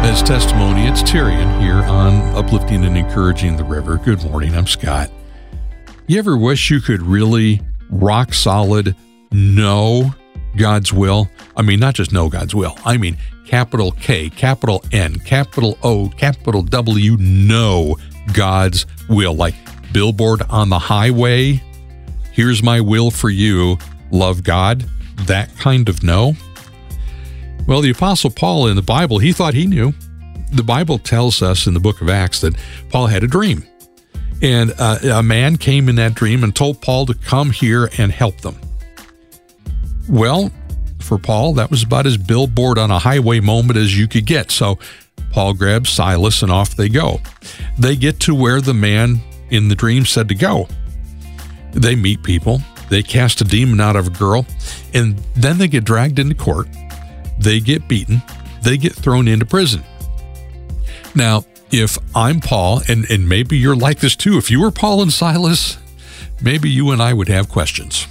As testimony, it's Tyrion here on Uplifting and Encouraging the River. Good morning, I'm Scott. You ever wish you could really rock solid know God's will? I mean, not just know God's will. I mean, capital K, capital N, capital O, capital W, know God's will. Like billboard on the highway, here's my will for you, love God. That kind of know. Well, the Apostle Paul in the Bible, he thought he knew. The Bible tells us in the book of Acts that Paul had a dream. And a man came in that dream and told Paul to come here and help them. Well, for Paul, that was about as billboard on a highway moment as you could get. So Paul grabs Silas and off they go. They get to where the man in the dream said to go. They meet people. They cast a demon out of a girl. And then they get dragged into court. They get beaten. They get thrown into prison. Now, if I'm Paul, and maybe you're like this too, if you were Paul and Silas, maybe you and I would have questions.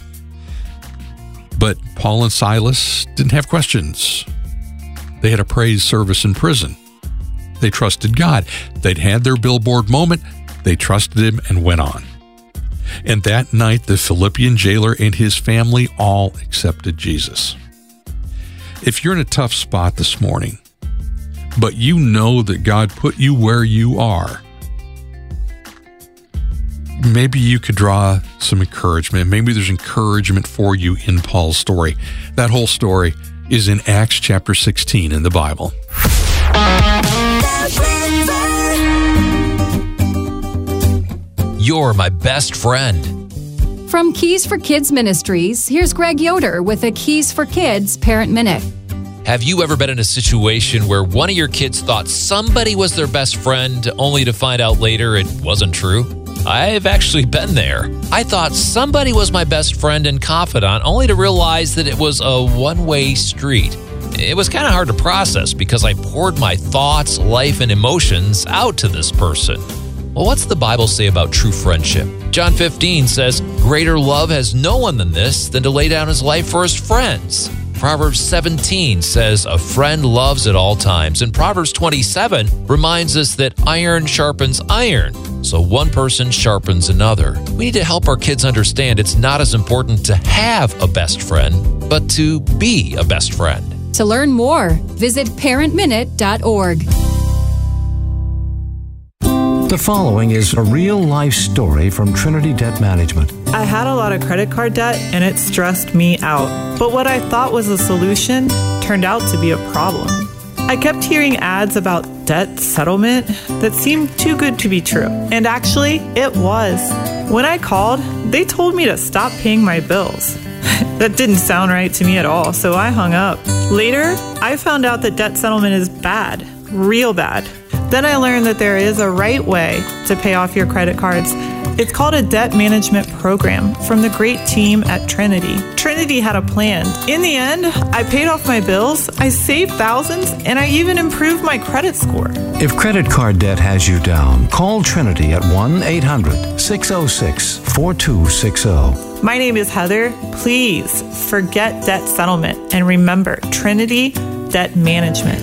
But Paul and Silas didn't have questions. They had a praise service in prison. They trusted God. They'd had their billboard moment. They trusted him and went on. And that night, the Philippian jailer and his family all accepted Jesus. If you're in a tough spot this morning, but you know that God put you where you are, maybe you could draw some encouragement. Maybe there's encouragement for you in Paul's story. That whole story is in Acts chapter 16 in the Bible. You're my best friend. From Keys for Kids Ministries, here's Greg Yoder with a Keys for Kids Parent Minute. Have you ever been in a situation where one of your kids thought somebody was their best friend, only to find out later it wasn't true? I've actually been there. I thought somebody was my best friend and confidant, only to realize that it was a one-way street. It was kind of hard to process because I poured my thoughts, life, and emotions out to this person. Well, what's the Bible say about true friendship? John 15 says, "Greater love has no one than this, than to lay down his life for his friends." Proverbs 17 says, "A friend loves at all times." And Proverbs 27 reminds us that iron sharpens iron, so one person sharpens another. We need to help our kids understand it's not as important to have a best friend, but to be a best friend. To learn more, visit parentminute.org. The following is a real-life story from Trinity Debt Management. I had a lot of credit card debt, and it stressed me out. But what I thought was a solution turned out to be a problem. I kept hearing ads about debt settlement that seemed too good to be true. And actually, it was. When I called, they told me to stop paying my bills. That didn't sound right to me at all, so I hung up. Later, I found out that debt settlement is bad, real bad. Then I learned that there is a right way to pay off your credit cards. It's called a debt management program from the great team at Trinity. Trinity had a plan. In the end, I paid off my bills, I saved thousands, and I even improved my credit score. If credit card debt has you down, call Trinity at 1-800-606-4260. My name is Heather. Please forget debt settlement and remember Trinity Debt Management.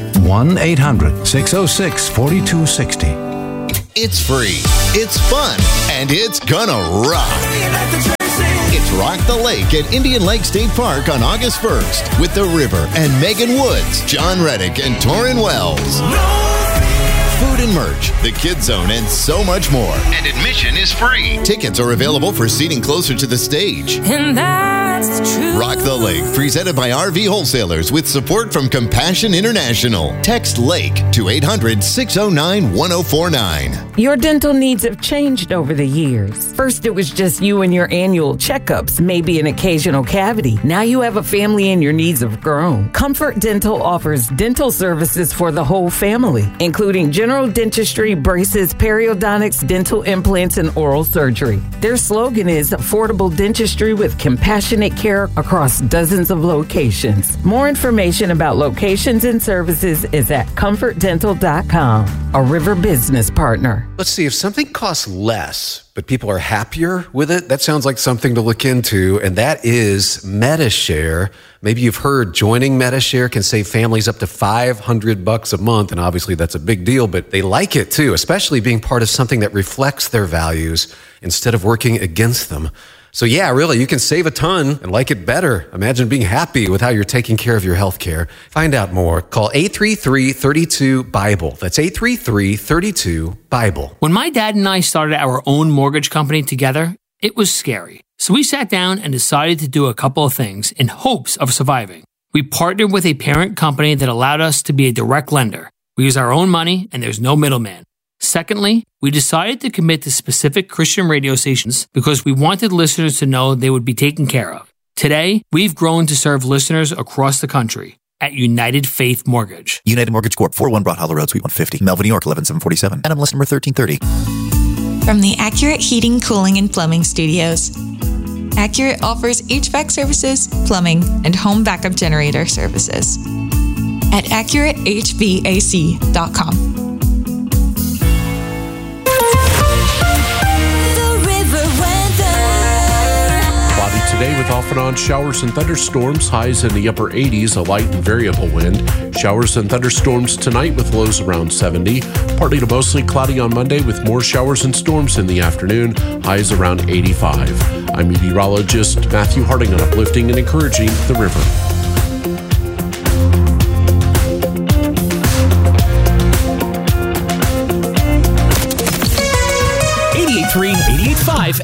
1-800-606-4260. It's free, it's fun, and it's gonna rock. It's Rock the Lake at Indian Lake State Park on August 1st with The River and Megan Woods, John Reddick, and Torrin Wells. Food and merch, the Kids Zone, and so much more. And admission is free. Tickets are available for seating closer to the stage. And that's true. Rock the Lake, presented by RV Wholesalers with support from Compassion International. Text LAKE to 800-609-1049. Your dental needs have changed over the years. First, it was just you and your annual checkups, maybe an occasional cavity. Now you have a family and your needs have grown. Comfort Dental offers dental services for the whole family, including general dentistry, braces, periodontics, dental implants, and oral surgery. Their slogan is affordable dentistry with compassionate intimate care across dozens of locations. More information about locations and services is at comfortdental.com, a River business partner. Let's see, if something costs less, but people are happier with it, that sounds like something to look into, and that is Medi-Share. Maybe you've heard joining Medi-Share can save families up to $500 a month, and obviously that's a big deal, but they like it too, especially being part of something that reflects their values instead of working against them. So yeah, really, you can save a ton and like it better. Imagine being happy with how you're taking care of your health care. Find out more. Call 833-32-BIBLE. That's 833-32-BIBLE. When my dad and I started our own mortgage company together, it was scary. So we sat down and decided to do a couple of things in hopes of surviving. We partnered with a parent company that allowed us to be a direct lender. We use our own money and there's no middleman. Secondly, we decided to commit to specific Christian radio stations because we wanted listeners to know they would be taken care of. Today, we've grown to serve listeners across the country at United Faith Mortgage. United Mortgage Corp. 401 Broad Hollow Road, Suite 150, Melville, New York, 11747. NMLS number 1330. From the Accurate Heating, Cooling, and Plumbing Studios, Accurate offers HVAC services, plumbing, and home backup generator services at AccurateHVAC.com. Today with off and on showers and thunderstorms, highs in the upper 80s, a light and variable wind. Showers and thunderstorms tonight with lows around 70. Partly to mostly cloudy on Monday with more showers and storms in the afternoon, highs around 85. I'm meteorologist Matthew Harding on Uplifting and Encouraging the River.